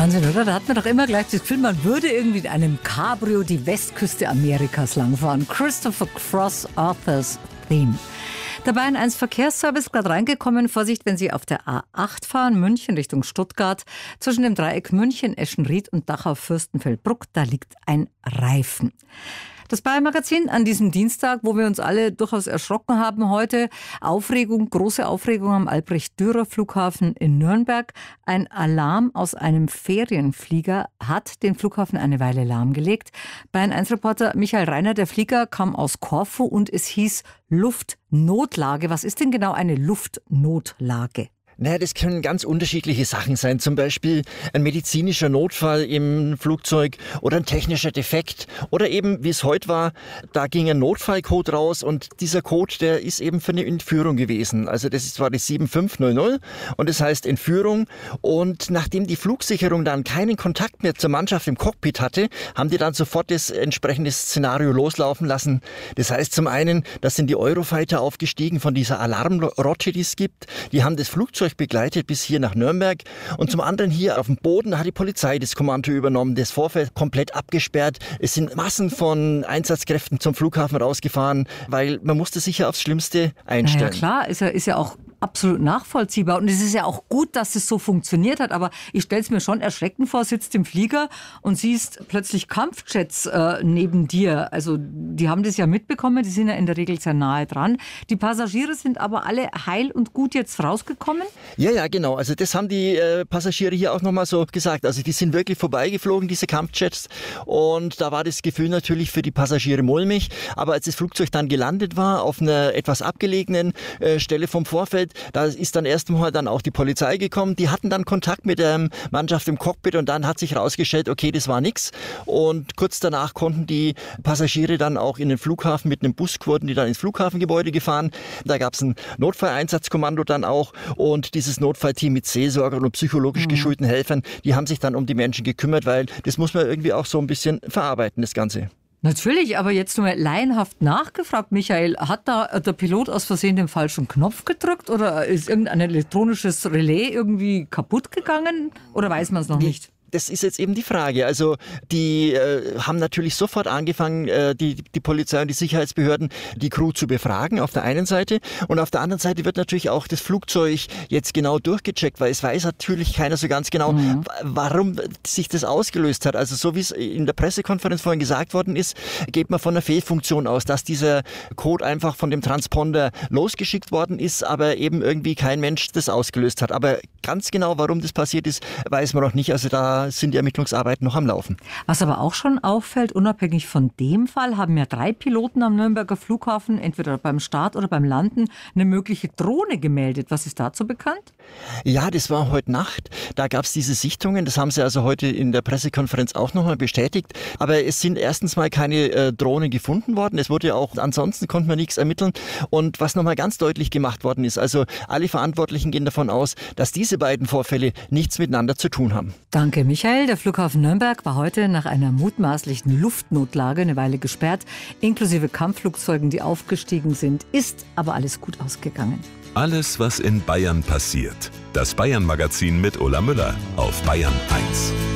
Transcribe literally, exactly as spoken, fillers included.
Wahnsinn, oder? Da hat man doch immer gleich das Gefühl, man würde irgendwie in einem Cabrio die Westküste Amerikas langfahren. Christopher Cross Authors Theme. Dabei in eins Verkehrsservice gerade reingekommen. Vorsicht, wenn Sie auf der A acht fahren, München Richtung Stuttgart. Zwischen dem Dreieck München, Eschenried und Dachau-Fürstenfeldbruck, da liegt ein Reifen. Das Bayern-Magazin an diesem Dienstag, wo wir uns alle durchaus erschrocken haben heute. Aufregung, große Aufregung am Albrecht-Dürer-Flughafen in Nürnberg. Ein Alarm aus einem Ferienflieger hat den Flughafen eine Weile lahmgelegt. Bayern eins Reporter Michael Reiner, der Flieger kam aus Korfu und es hieß Luftnotlage. Was ist denn genau eine Luftnotlage? Naja, das können ganz unterschiedliche Sachen sein. Zum Beispiel ein medizinischer Notfall im Flugzeug oder ein technischer Defekt. Oder eben, wie es heute war, da ging ein Notfallcode raus und dieser Code, der ist eben für eine Entführung gewesen. Also das war die sieben fünf null null und das heißt Entführung. Und nachdem die Flugsicherung dann keinen Kontakt mehr zur Mannschaft im Cockpit hatte, haben die dann sofort das entsprechende Szenario loslaufen lassen. Das heißt zum einen, da sind die Eurofighter aufgestiegen von dieser Alarmrotsche, die es gibt. Die haben das Flugzeug begleitet bis hier nach Nürnberg und zum anderen hier auf dem Boden hat die Polizei das Kommando übernommen, das Vorfeld komplett abgesperrt. Es sind Massen von Einsatzkräften zum Flughafen rausgefahren, weil man musste sich ja aufs Schlimmste einstellen. Na ja, klar, ist ja, ist ja auch absolut nachvollziehbar und es ist ja auch gut, dass es so funktioniert hat, aber ich stelle es mir schon erschreckend vor, sitzt im Flieger und siehst plötzlich Kampfjets äh, neben dir. Also die haben das ja mitbekommen, die sind ja in der Regel sehr nahe dran. Die Passagiere sind aber alle heil und gut jetzt rausgekommen? Ja, ja, genau. Also das haben die äh, Passagiere hier auch nochmal so gesagt. Also die sind wirklich vorbeigeflogen, diese Kampfjets. Und da war das Gefühl natürlich für die Passagiere mulmig. Aber als das Flugzeug dann gelandet war, auf einer etwas abgelegenen äh, Stelle vom Vorfeld, da ist dann erst einmal dann auch die Polizei gekommen. Die hatten dann Kontakt mit der Mannschaft im Cockpit und dann hat sich herausgestellt, okay, das war nix. Und kurz danach konnten die Passagiere dann auch in den Flughafen mit einem Bus, wurden die dann ins Flughafengebäude gefahren. Da gab es ein Notfalleinsatzkommando dann auch und dieses Notfallteam mit Seelsorgern und psychologisch mhm. geschulten Helfern, die haben sich dann um die Menschen gekümmert, weil das muss man irgendwie auch so ein bisschen verarbeiten, das Ganze. Natürlich, aber jetzt nur mal laienhaft nachgefragt, Michael, hat da der Pilot aus Versehen den falschen Knopf gedrückt oder ist irgendein elektronisches Relais irgendwie kaputt gegangen oder weiß man es noch nicht? Das ist jetzt eben die Frage. Also die äh, haben natürlich sofort angefangen, äh, die, die Polizei und die Sicherheitsbehörden, die Crew zu befragen auf der einen Seite. Und auf der anderen Seite wird natürlich auch das Flugzeug jetzt genau durchgecheckt, weil es weiß natürlich keiner so ganz genau, mhm. warum sich das ausgelöst hat. Also so wie es in der Pressekonferenz vorhin gesagt worden ist, geht man von einer Fehlfunktion aus, dass dieser Code einfach von dem Transponder losgeschickt worden ist, aber eben irgendwie kein Mensch das ausgelöst hat. Aber ganz genau, warum das passiert ist, weiß man noch nicht. Also da sind die Ermittlungsarbeiten noch am Laufen. Was aber auch schon auffällt, unabhängig von dem Fall, haben ja drei Piloten am Nürnberger Flughafen, entweder beim Start oder beim Landen, eine mögliche Drohne gemeldet. Was ist dazu bekannt? Ja, das war heute Nacht. Da gab es diese Sichtungen. Das haben sie also heute in der Pressekonferenz auch nochmal bestätigt. Aber es sind erstens mal keine äh, Drohnen gefunden worden. Es wurde ja auch, ansonsten konnte man nichts ermitteln. Und was nochmal ganz deutlich gemacht worden ist, also alle Verantwortlichen gehen davon aus, dass diese beiden Vorfälle nichts miteinander zu tun haben. Danke, Michael. Der Flughafen Nürnberg war heute nach einer mutmaßlichen Luftnotlage eine Weile gesperrt, inklusive Kampfflugzeugen, die aufgestiegen sind. Ist aber alles gut ausgegangen. Alles, was in Bayern passiert. Das Bayern-Magazin mit Ulla Müller auf Bayern eins.